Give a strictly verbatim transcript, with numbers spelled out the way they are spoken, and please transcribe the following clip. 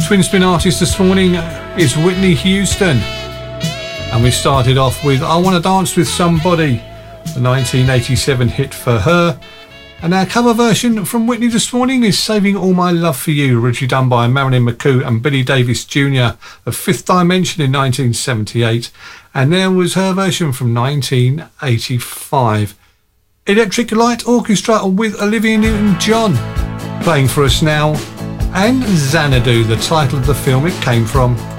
Twin Spin artist this morning is Whitney Houston. And we started off with I Want to Dance with Somebody, the nineteen eighty-seven hit for her. And our cover version from Whitney this morning is Saving All My Love for You, originally done by Marilyn McCoo and Billy Davis Junior of Fifth Dimension in nineteen seventy-eight. And there was her version from nineteen eighty-five. Electric Light Orchestra with Olivia Newton-John playing for us now. And Xanadu, the title of the film it came from.